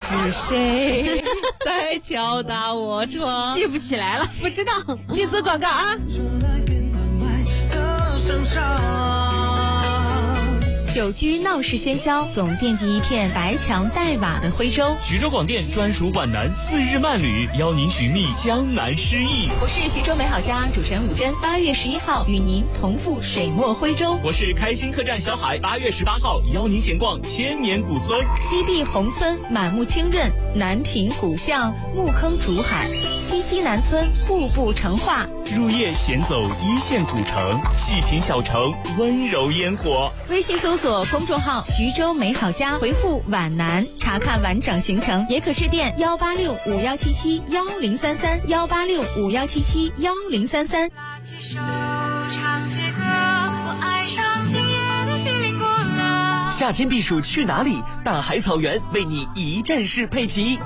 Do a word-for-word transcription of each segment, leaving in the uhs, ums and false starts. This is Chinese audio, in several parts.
是谁在敲打我窗？ 记不起来了，不知道。 这次广告啊。 久居闹市喧嚣，总惦记一片白墙黛瓦的徽州。 徐州广电专属皖南四日慢旅，邀您寻觅江南诗意。 我是徐州美好家主持人武珍，八月十一号与您同赴水墨徽州。 我是开心客栈小海，八月十八号邀您闲逛千年古村。 西递宏村满目清润，南平古巷木坑竹海，西溪南村步步成画。 入夜闲走一线古城，细品小城温柔烟火。 微信搜索公众号徐州美好家，回复皖南查看完整行程，也可致电幺八六五幺七七幺零三三幺八六五幺七七幺零三三。 拉起手唱起歌，我爱上今夜的西林古乐。 夏天避暑去哪里？大海草原为你一站式配齐。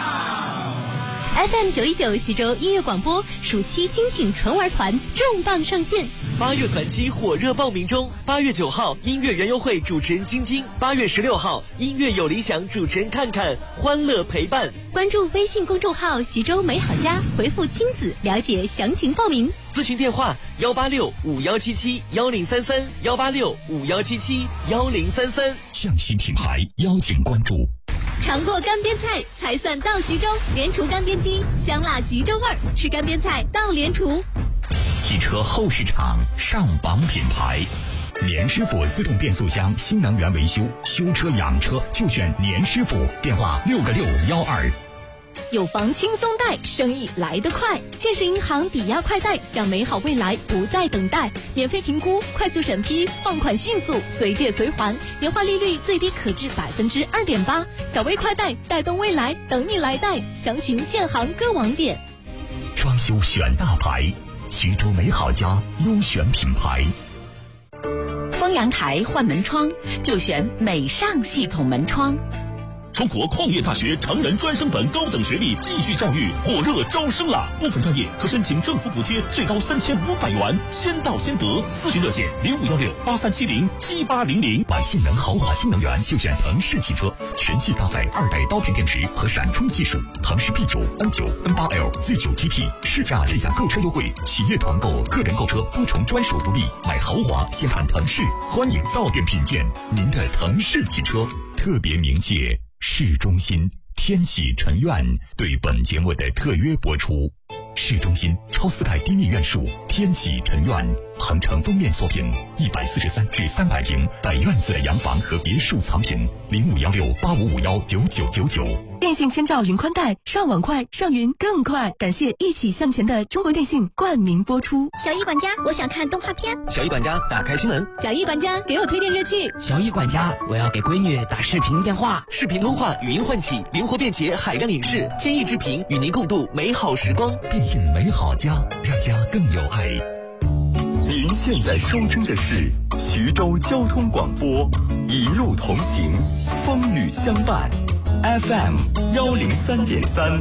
F M 九一九徐州音乐广播暑期精品纯玩团重磅上线， 八月团期火热报名中。八月九号，音乐园游会主持人晶晶；八月十六号，音乐有理想主持人看看，欢乐陪伴。 关注微信公众号徐州美好家，回复亲子了解详情报名。 咨询电话幺八六五幺七七幺零三三幺八六五幺七七幺零三三。 匠心品牌邀请关注。 尝过干煸菜才算到徐州，联厨干煸机，香辣徐州味儿，吃干煸菜到联厨。 汽车后市场上榜品牌，年师傅自动变速箱新能源维修，修车养车就选年师傅，电话六个六幺二。 有房轻松贷，生意来得快。建设银行抵押快贷，让美好未来不再等待。免费评估，快速审批，放款迅速，随借随还，年化利率最低可至百分之二点八。小微快贷，带动未来，等你来贷。详询建行各网点。 装修选大牌，徐州美好家优选品牌。 封阳台换门窗，就选美尚系统门窗。 中国矿业大学成人专升本高等学历继续教育火热招生了，部分专业可申请政府补贴，最高三千五百元，先到先得。咨询热线零五幺六八三七零七八零零。 买性能豪华新能源就选腾势汽车，全系搭载二代刀片电池和闪充技术，腾势 P 九、N 九、N 八 L、Z 九 G T 试驾立享购车优惠，企业团购、个人购车多重专属福利。买豪华先看腾势，欢迎到店品鉴您的腾势汽车。特别鸣谢市中心天喜臣苑对本节目的特约播出。市中心超四代低密院墅天喜臣苑，恒城封面作品，一百四十三至三百平带院子的洋房和别墅藏品，零五幺六八五五幺九九九九。 电信千兆云宽带，上网快，上云更快。感谢一起向前的中国电信冠名播出。 小易管家，我想看动画片。 小易管家，打开新闻。 小易管家，给我推荐热剧。 小易管家，我要给闺女打视频电话。 视频通话，语音唤起，灵活便捷，海量影视，天意之频，与您共度美好时光。 电信美好家，让家更有爱。 您现在收听的是徐州交通广播，一路同行，风雨相伴 ，F M 幺零三点三。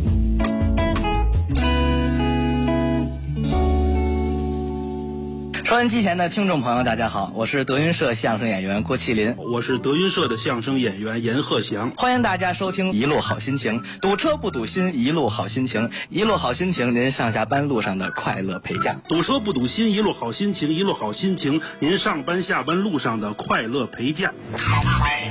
收音机前的听众朋友，大家好，我是德云社相声演员郭麒麟， 我是德云社的相声演员严鹤翔， 欢迎大家收听一路好心情，堵车不堵心，一路好心情，一路好心情，您上下班路上的快乐陪驾。 堵车不堵心，一路好心情，一路好心情，您上班下班路上的快乐陪驾。